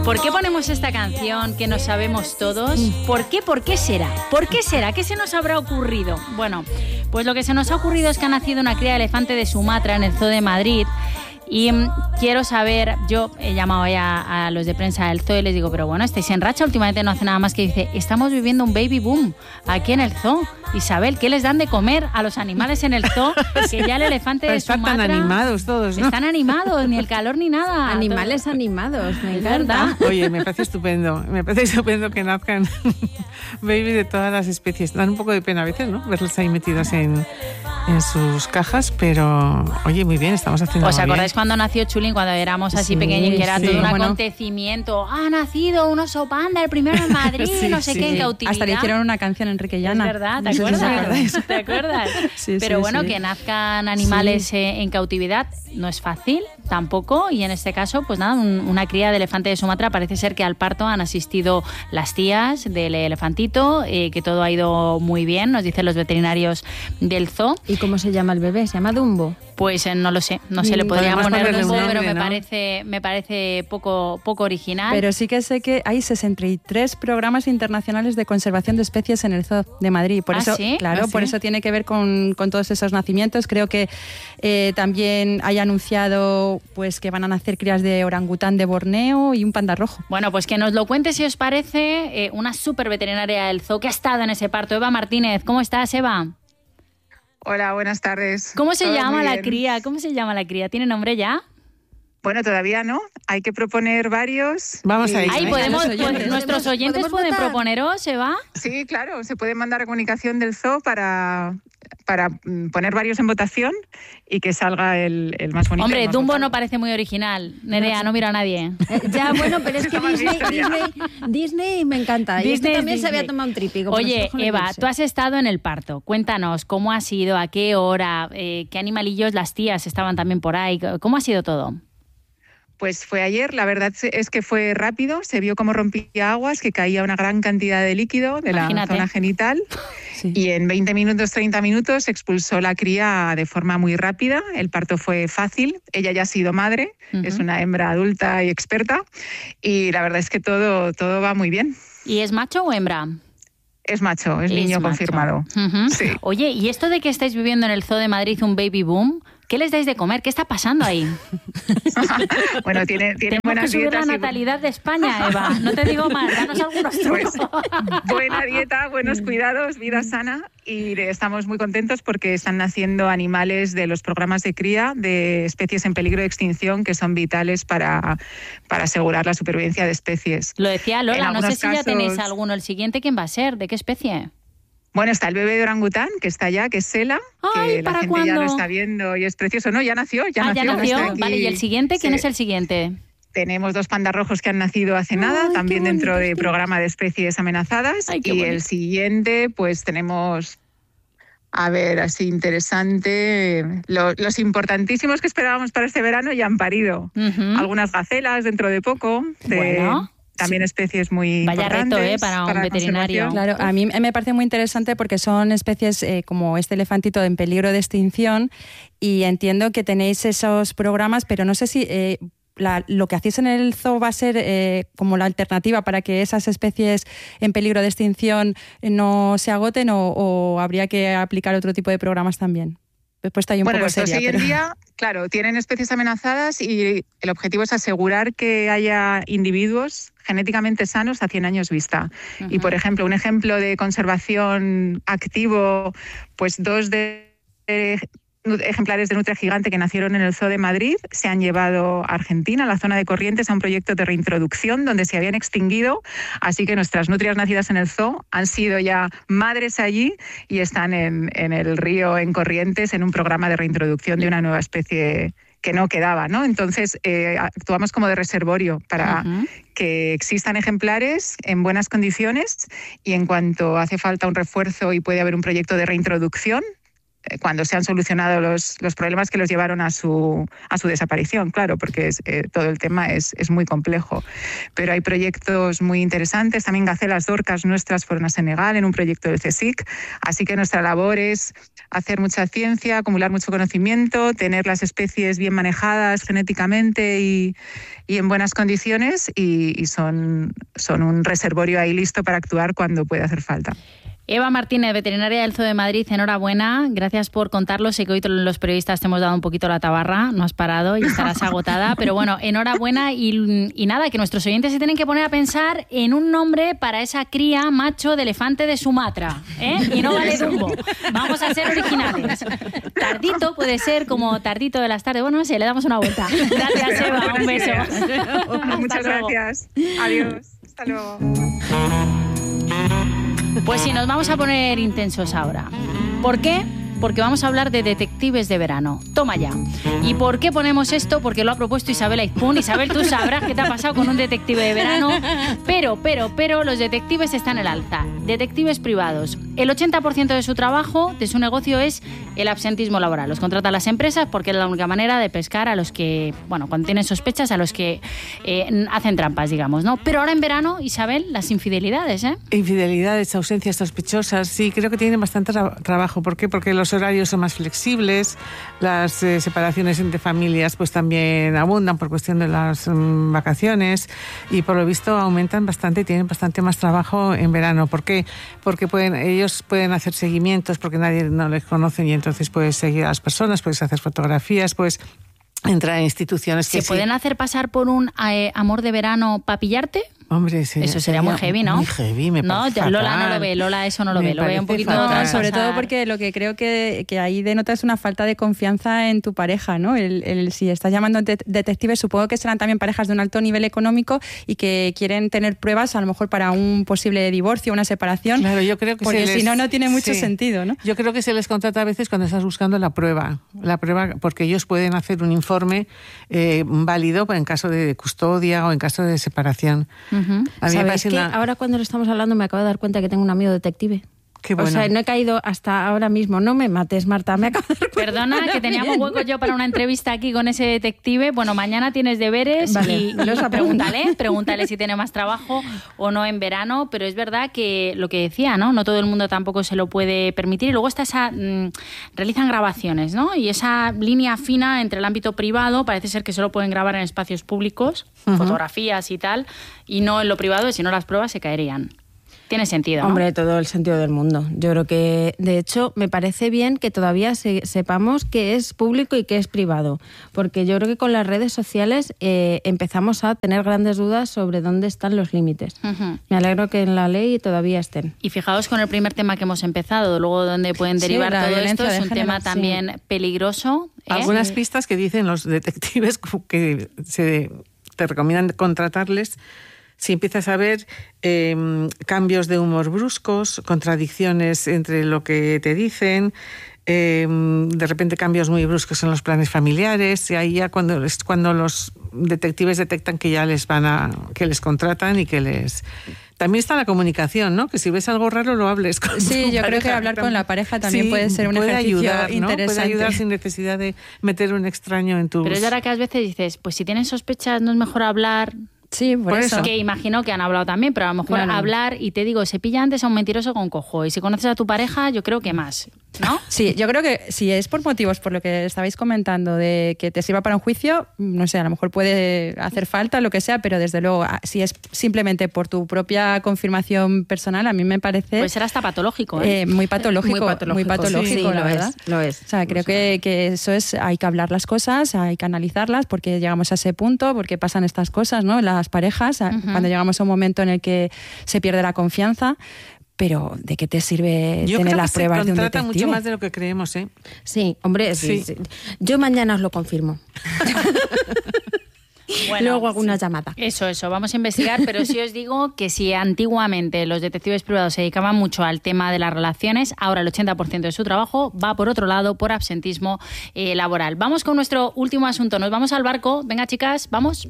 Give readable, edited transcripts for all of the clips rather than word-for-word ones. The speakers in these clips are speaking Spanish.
¿Por qué ponemos esta canción que no sabemos todos? ¿Por qué? ¿Por qué será? ¿Por qué será? ¿Qué se nos habrá ocurrido? Bueno, pues lo que se nos ha ocurrido es que ha nacido una cría de elefante de Sumatra en el Zoo de Madrid. Y quiero saber, yo he llamado ya a los de prensa del zoo y les digo, pero bueno, estáis en racha, últimamente no hace nada más que dice, estamos viviendo un baby boom aquí en el zoo. Isabel, ¿qué les dan de comer a los animales en el zoo? Que ya el elefante de Sumatra... Están animados todos, ¿no? Están animados, ni el calor ni nada. Animales animados, me encanta. Oye, me parece estupendo que nazcan baby de todas las especies. Dan un poco de pena a veces, ¿no? Verlos ahí metidos en sus cajas, pero oye, muy bien, estamos haciendo ¿Os bien. acordáis cuando nació Chulín, cuando éramos así pequeños, que era todo un acontecimiento? Ha nacido un oso panda, el primero en Madrid, no sé qué, en cautividad. Hasta le hicieron una canción a Enrique Llana. Es verdad, ¿te acuerdas? ¿Te acuerdas? Sí, pero bueno, que nazcan animales en cautividad no es fácil tampoco, y en este caso, pues nada, una cría de elefante de Sumatra. Parece ser que al parto han asistido las tías del elefantito, que todo ha ido muy bien, nos dicen los veterinarios del zoo. ¿Y cómo se llama el bebé? ¿Se llama Dumbo? Pues no lo sé, no se le podría poner Dumbo, pero ¿no? me parece poco original. Pero sí que sé que hay 63 programas internacionales de conservación de especies en el Zoo de Madrid. Por eso, ¿sí? Claro, por eso tiene que ver con todos esos nacimientos. Creo que también hay anunciado pues que van a nacer crías de orangután de Borneo y un panda rojo. Bueno, pues que nos lo cuente, si os parece, una súper veterinaria del zoo que ha estado en ese parto, Eva Martínez. ¿Cómo estás, Eva? Hola, buenas tardes. ¿Cómo se llama la cría? ¿Cómo se llama la cría? ¿Tiene nombre ya? Bueno, todavía no. Hay que proponer varios. Vamos a ir. Ahí nuestros oyentes pueden proponeros, Eva. Sí, claro. Se puede mandar a comunicación del zoo para poner varios en votación y que salga el más bonito. Hombre, más Dumbo votado. no parece muy original. Nerea, no miro a nadie. Ya, bueno, pero es que Disney me encanta. Y este también se había tomado un trípico. Oye, Eva, tú has estado en el parto. Cuéntanos, ¿cómo ha sido? ¿A qué hora? ¿Qué animalillos? Las tías estaban también por ahí. ¿Cómo ha sido todo? Pues fue ayer, la verdad es que fue rápido, se vio cómo rompía aguas, que caía una gran cantidad de líquido de la zona genital. Sí. Y en 20 minutos, 30 minutos expulsó la cría de forma muy rápida. El parto fue fácil, ella ya ha sido madre, es una hembra adulta y experta, y la verdad es que todo va muy bien. ¿Y es macho o hembra? Es macho, es niño macho. Confirmado. Sí. Oye, ¿y esto de que estáis viviendo en el Zoo de Madrid un baby boom? ¿Qué les dais de comer? ¿Qué está pasando ahí? Bueno, tiene buenas que subir dietas. La natalidad de España, Eva. No te digo más, danos algunos trucos. Buena dieta, buenos cuidados, vida sana, y estamos muy contentos porque están naciendo animales de los programas de cría de especies en peligro de extinción que son vitales para asegurar la supervivencia de especies. Lo decía Lola, no sé si casos... ya tenéis alguno. ¿El siguiente quién va a ser? ¿De qué especie? Bueno, está el bebé de orangután, que está ya, que es Sela, que la gente ¿cuándo? Ya lo está viendo y es precioso. No, ya nació. Ya nació. Vale, ¿y el siguiente? ¿Quién es el siguiente? Tenemos 2 pandas rojos que han nacido hace nada, también dentro del programa de especies amenazadas. Y el siguiente, pues tenemos... A ver, así interesante. Los importantísimos que esperábamos para este verano ya han parido. Algunas gacelas dentro de poco. Bueno. También especies muy importantes. Vaya reto, para un veterinario. Claro, a mí me parece muy interesante porque son especies como este elefantito en peligro de extinción, y entiendo que tenéis esos programas, pero no sé si lo que hacéis en el zoo va a ser como la alternativa para que esas especies en peligro de extinción no se agoten, o habría que aplicar otro tipo de programas también. Después está ahí un poco seria. Hoy en día, claro, tienen especies amenazadas y el objetivo es asegurar que haya individuos genéticamente sanos a 100 años vista. Y, por ejemplo, un ejemplo de conservación activo, pues 2 ejemplares de nutria gigante que nacieron en el Zoo de Madrid se han llevado a Argentina, a la zona de Corrientes, a un proyecto de reintroducción donde se habían extinguido, así que nuestras nutrias nacidas en el zoo han sido ya madres allí y están en el río, en Corrientes, en un programa de reintroducción de una nueva especie que no quedaba, ¿no? Entonces, actuamos como de reservorio para que existan ejemplares en buenas condiciones, y en cuanto hace falta un refuerzo y puede haber un proyecto de reintroducción, cuando se han solucionado los problemas que los llevaron a su desaparición, claro, porque todo el tema es muy complejo. Pero hay proyectos muy interesantes. También gacelas dorcas nuestras fueron a Senegal en un proyecto del CSIC. Así que nuestra labor es hacer mucha ciencia, acumular mucho conocimiento, tener las especies bien manejadas genéticamente y en buenas condiciones, y son un reservorio ahí listo para actuar cuando puede hacer falta. Eva Martínez, veterinaria del Zoo de Madrid, enhorabuena. Gracias por contarlo. Sé que hoy los periodistas te hemos dado un poquito la tabarra, no has parado y estarás agotada, pero bueno, enhorabuena y nada, que nuestros oyentes se tienen que poner a pensar en un nombre para esa cría macho de elefante de Sumatra, ¿eh? Y no vale Dumbo. Vamos a ser originales. Tardito puede ser como Tardito de las tardes. Bueno, no sé, le damos una vuelta. Gracias, Eva. Un beso. Muchas gracias. Adiós. Hasta luego. Pues sí, nos vamos a poner intensos ahora. ¿Por qué? Porque vamos a hablar de detectives de verano. Toma ya. ¿Y por qué ponemos esto? Porque lo ha propuesto Isabel Aizpún. Isabel, tú sabrás qué te ha pasado con un detective de verano. Pero, los detectives están en el alza. Detectives privados. El 80% de su trabajo, de su negocio, es el absentismo laboral. Los contratan las empresas porque es la única manera de pescar a los que, bueno, cuando tienen sospechas, a los que hacen trampas, digamos, ¿no? Pero ahora en verano, Isabel, las infidelidades, ¿eh? Infidelidades, ausencias sospechosas, sí, creo que tienen bastante trabajo. ¿Por qué? Porque los horarios son más flexibles, las separaciones entre familias pues también abundan por cuestión de las vacaciones, y por lo visto aumentan bastante y tienen bastante más trabajo en verano. ¿Por qué? Porque ellos pueden hacer seguimientos porque nadie no les conoce, y entonces puedes seguir a las personas, puedes hacer fotografías, puedes entrar en instituciones que ¿Se pueden hacer pasar por un amor de verano para pillarte? Hombre, eso sería muy heavy, ¿no? Muy heavy, me parece fatal. Lola no lo ve, Lola eso no lo ve, lo ve un poquito fatal. Sobre todo porque lo que creo que ahí denota es una falta de confianza en tu pareja, ¿no? Si estás llamando detectives, supongo que serán también parejas de un alto nivel económico y que quieren tener pruebas, a lo mejor para un posible divorcio, una separación. Claro, yo creo que porque si no tiene mucho sentido, ¿no? Yo creo que se les contrata a veces cuando estás buscando la prueba, porque ellos pueden hacer un informe válido en caso de custodia o en caso de separación. ¿Sabes qué? Ahora cuando lo estamos hablando me acabo de dar cuenta que tengo un amigo detective. Qué bueno. O sea, no he caído hasta ahora mismo. No me mates, Marta, me acabo de dar cuenta. Perdona, que teníamos hueco yo para una entrevista aquí con ese detective. Bueno, mañana tienes deberes, vale, y pregúntale si tiene más trabajo o no en verano, pero es verdad que lo que decía, ¿no? No todo el mundo tampoco se lo puede permitir, y luego está realizan grabaciones, ¿no? Y esa línea fina entre el ámbito privado, parece ser que solo pueden grabar en espacios públicos, fotografías y tal, y no en lo privado, si no las pruebas se caerían. Tiene sentido, ¿no? Hombre, todo el sentido del mundo. Yo creo que, de hecho, me parece bien que todavía sepamos qué es público y qué es privado, porque yo creo que con las redes sociales empezamos a tener grandes dudas sobre dónde están los límites. Me alegro que en la ley todavía estén. Y fijaos con el primer tema que hemos empezado, luego dónde pueden derivar todo esto, es un tema también peligroso. Algunas pistas que dicen los detectives que te recomiendan contratarles. Si empiezas a ver cambios de humor bruscos, contradicciones entre lo que te dicen, de repente cambios muy bruscos en los planes familiares, y ahí ya cuando los detectives detectan que ya que les contratan y que les... También está la comunicación, ¿no? Que si ves algo raro lo hables con tu pareja. Yo creo que hablar con la pareja también puede ser un ejercicio ayudar, ¿no? interesante. Puede ayudar sin necesidad de meter un extraño en tus... Pero es verdad que a veces dices, pues si tienes sospechas no es mejor hablar... Sí, por eso. Que imagino que han hablado también, pero a lo mejor hablar, y te digo, se pilla antes a un mentiroso con cojo, y si conoces a tu pareja, yo creo que más, ¿no? Sí, yo creo que si es por motivos, por lo que estabais comentando, de que te sirva para un juicio, no sé, a lo mejor puede hacer falta, lo que sea, pero desde luego, si es simplemente por tu propia confirmación personal, a mí me parece... Puede ser hasta patológico, ¿eh? Muy patológico, sí, la verdad. Lo es. O sea, creo que eso es, hay que hablar las cosas, hay que analizarlas, porque llegamos a ese punto, porque pasan estas cosas, ¿no? Las parejas, cuando llegamos a un momento en el que se pierde la confianza, pero ¿de qué te sirve tener las pruebas de un detective? Yo creo que se contrata mucho más de lo que creemos, ¿eh? Sí, hombre, sí. Yo mañana os lo confirmo. Bueno, luego hago una llamada. Eso, vamos a investigar, pero sí os digo que si antiguamente los detectives privados se dedicaban mucho al tema de las relaciones, ahora el 80% de su trabajo va por otro lado, por absentismo laboral. Vamos con nuestro último asunto, nos vamos al barco. Venga, chicas, vamos.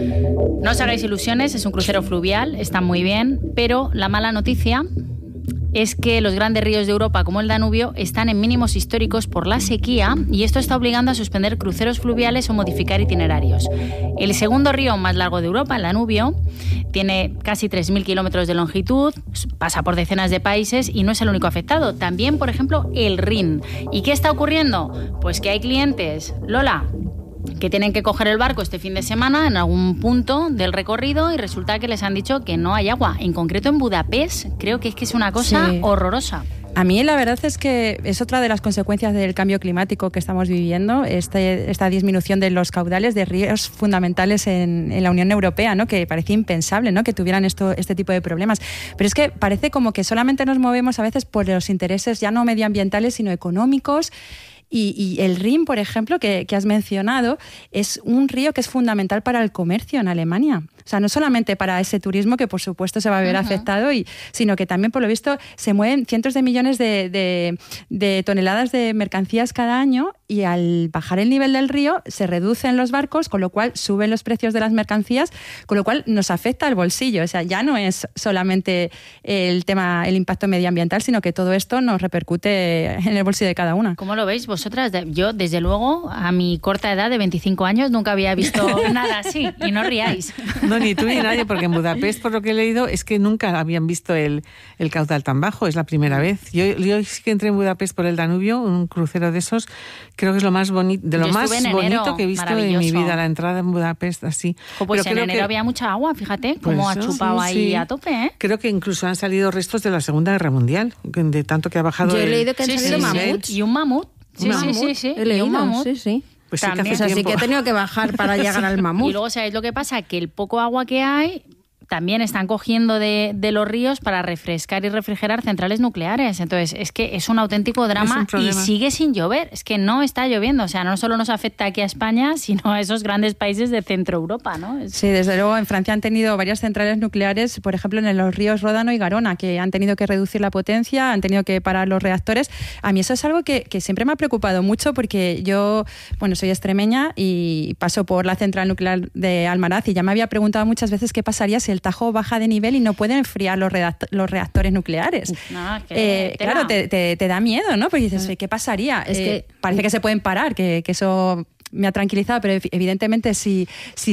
No os hagáis ilusiones, es un crucero fluvial, está muy bien, pero la mala noticia es que los grandes ríos de Europa, como el Danubio, están en mínimos históricos por la sequía y esto está obligando a suspender cruceros fluviales o modificar itinerarios. El segundo río más largo de Europa, el Danubio, tiene casi 3.000 kilómetros de longitud, pasa por decenas de países y no es el único afectado. También, por ejemplo, el Rin. ¿Y qué está ocurriendo? Pues que hay clientes, Lola, que tienen que coger el barco este fin de semana en algún punto del recorrido y resulta que les han dicho que no hay agua. En concreto en Budapest, creo que es una cosa horrorosa. A mí la verdad es que es otra de las consecuencias del cambio climático que estamos viviendo, esta disminución de los caudales de ríos fundamentales en la Unión Europea, ¿no? Que parecía impensable, ¿no? Que tuvieran este tipo de problemas. Pero es que parece como que solamente nos movemos a veces por los intereses ya no medioambientales, sino económicos. Y el Rin, por ejemplo, que has mencionado, es un río que es fundamental para el comercio en Alemania. O sea, no solamente para ese turismo que, por supuesto, se va a ver afectado, sino que también, por lo visto, se mueven cientos de millones de toneladas de mercancías cada año y al bajar el nivel del río se reducen los barcos, con lo cual suben los precios de las mercancías, con lo cual nos afecta el bolsillo. O sea, ya no es solamente el impacto medioambiental, sino que todo esto nos repercute en el bolsillo de cada una. ¿Cómo lo veis vosotras? Yo, desde luego, a mi corta edad de 25 años, nunca había visto nada así. Y no ríais. No, ni tú ni nadie, porque en Budapest, por lo que he leído, es que nunca habían visto el caudal tan bajo. Es la primera vez. Yo sí que entré en Budapest por el Danubio, un crucero de esos. Creo que es lo más bonito, de lo más bonito que he visto en mi vida, la entrada en Budapest, así. Pues en enero había mucha agua, fíjate, cómo ha chupado ahí a tope, ¿eh? Creo que incluso han salido restos de la Segunda Guerra Mundial, de tanto que ha bajado. Yo he leído que han salido mamuts. Y un mamut. Sí. He leído, sí. Pues también, así que he tenido que bajar para llegar al mamut. Y luego, ¿sabéis lo que pasa? Que el poco agua que hay también están cogiendo de los ríos para refrescar y refrigerar centrales nucleares. Entonces, es que es un auténtico drama y sigue sin llover. Es que no está lloviendo. O sea, no solo nos afecta aquí a España, sino a esos grandes países de Centro Europa, ¿no? Sí, desde luego en Francia han tenido varias centrales nucleares, por ejemplo, en los ríos Ródano y Garona, que han tenido que reducir la potencia, han tenido que parar los reactores. A mí eso es algo que siempre me ha preocupado mucho porque yo, soy extremeña y paso por la central nuclear de Almaraz y ya me había preguntado muchas veces qué pasaría si el Tajo baja de nivel y no pueden enfriar los reactores nucleares. Claro, te da miedo, ¿no? Porque dices, ¿qué pasaría? Es que parece que se pueden parar, que eso me ha tranquilizado, pero evidentemente si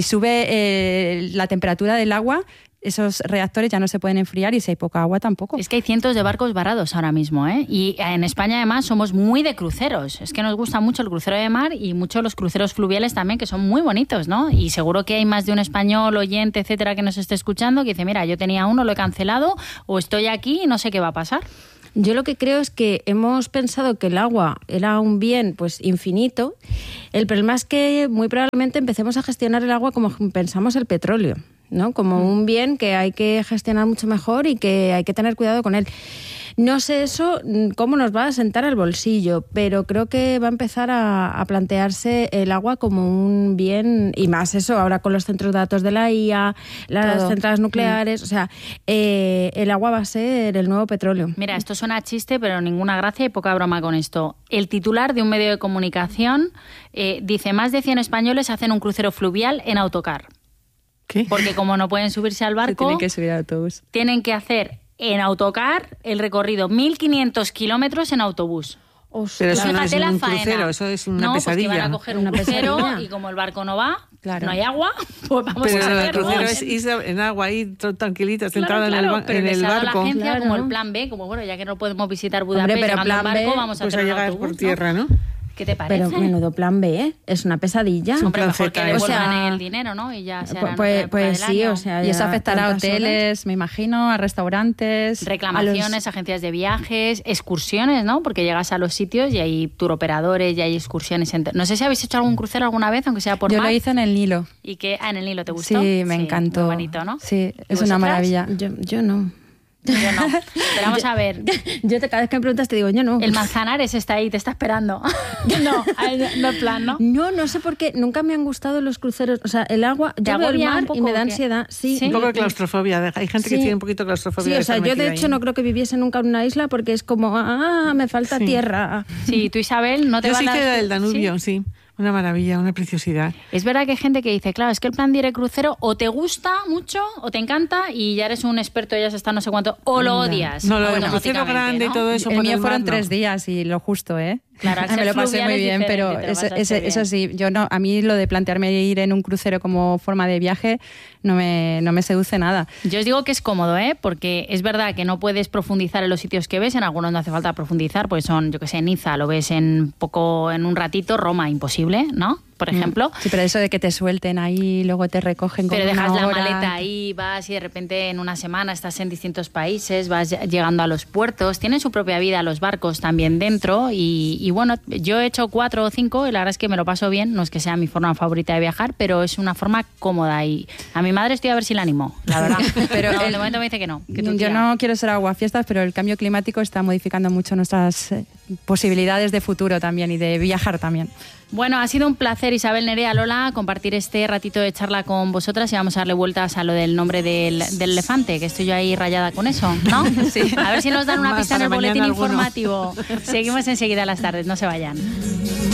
sube la temperatura del agua, esos reactores ya no se pueden enfriar y si hay poca agua tampoco. Es que hay cientos de barcos varados ahora mismo, ¿eh? Y en España además somos muy de cruceros. Es que nos gusta mucho el crucero de mar y mucho los cruceros fluviales también, que son muy bonitos, ¿no? Y seguro que hay más de un español, oyente, etcétera, que nos esté escuchando, que dice, mira, yo tenía uno, lo he cancelado, o estoy aquí y no sé qué va a pasar. Yo lo que creo es que hemos pensado que el agua era un bien pues infinito. El problema es que muy probablemente empecemos a gestionar el agua como pensamos el petróleo, ¿no? Como un bien que hay que gestionar mucho mejor y que hay que tener cuidado con él. No sé eso cómo nos va a sentar al bolsillo, pero creo que va a empezar a plantearse el agua como un bien, y más eso ahora con los centros de datos de la IA, las centrales nucleares, o sea, el agua va a ser el nuevo petróleo. Mira, esto suena a chiste, pero ninguna gracia y poca broma con esto. El titular de un medio de comunicación dice, más de 100 españoles hacen un crucero fluvial en autocar. ¿Qué? Porque como no pueden subirse al barco, tienen que subir al autobús. Tienen que hacer en autocar el recorrido 1.500 kilómetros en autobús. Pero eso no es un crucero, eso es una pesadilla. No, pues que van a coger un crucero y como el barco no va, no hay agua, pues vamos a hacerlo. Pero el crucero es irse en agua ahí tranquilita, sentado en el barco. La agencia como el plan B, como ya que no podemos visitar Budapest llegando en barco, vamos a hacer un autobús. Por tierra, ¿no? ¿Qué te parece? Pero menudo plan B, ¿eh? Es una pesadilla. Es un plan mejor Z, que devuelvan el dinero, ¿no? Y ya se harán pues sí, o sea, y eso afectará a hoteles, me imagino, a restaurantes, reclamaciones, agencias de viajes, excursiones, ¿no? Porque llegas a los sitios y hay turoperadores y hay excursiones. No sé si habéis hecho algún crucero alguna vez, aunque sea por mar. Yo lo hice en el Nilo. ¿Y qué? En el Nilo, ¿te gustó? Sí, me encantó. Muy bonito, ¿no? Sí, es una maravilla. Yo no. Yo no. Pero vamos a ver. Yo cada vez que me preguntas te digo, yo no. El Manzanares está ahí, te está esperando. No es plan, ¿no? No sé por qué. Nunca me han gustado los cruceros. O sea, el agua, yo veo el mar y me da ansiedad. Sí. Un poco de claustrofobia. Hay gente que tiene un poquito de claustrofobia. Sí, o sea, yo de hecho no creo que viviese nunca en una isla porque es como, me falta tierra. Sí, tú, Isabel, no te yo vas a... Yo sí que del Danubio, sí. Una maravilla, una preciosidad. Es verdad que hay gente que dice, claro, es que el plan Dire Crucero o te gusta mucho o te encanta y ya eres un experto, ya está no sé cuánto, o lo odias. No, lo del crucero grande y todo eso. El por mío fueron mar, 3 días y lo justo, ¿eh? Claro, me lo pasé muy bien, pero eso sí, yo no, a mí lo de plantearme ir en un crucero como forma de viaje no me seduce nada. Yo os digo que es cómodo, porque es verdad que no puedes profundizar en los sitios que ves, en algunos no hace falta profundizar, pues son, yo que sé, Niza, lo ves en un ratito, Roma, imposible, ¿no? Por ejemplo. Sí, pero eso de que te suelten ahí, luego te recogen con pero dejas una hora. la maleta ahí, vas y de repente en una semana estás en distintos países, vas llegando a los puertos, tienen su propia vida los barcos también dentro y bueno, yo he hecho 4 o 5 y la verdad es que me lo paso bien, no es que sea mi forma favorita de viajar, pero es una forma cómoda y a mi madre estoy a ver si la animo, la verdad. Pero no, de momento me dice que no. Que yo no quiero ser aguafiestas, pero el cambio climático está modificando mucho nuestras posibilidades de futuro también y de viajar también. Bueno, ha sido un placer, Isabel, Nerea, Lola, compartir este ratito de charla con vosotras y vamos a darle vueltas a lo del nombre del elefante, que estoy yo ahí rayada con eso, ¿no? Sí. A ver si nos dan una pista en el boletín informativo. Seguimos enseguida a las tardes, no se vayan.